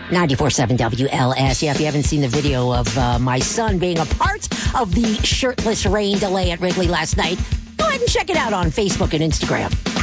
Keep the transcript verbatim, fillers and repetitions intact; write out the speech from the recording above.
ninety-four point seven W L S. Yeah, if you haven't seen the video of uh, my son being a part of the shirtless rain delay at Wrigley last night, go ahead and check it out on Facebook and Instagram.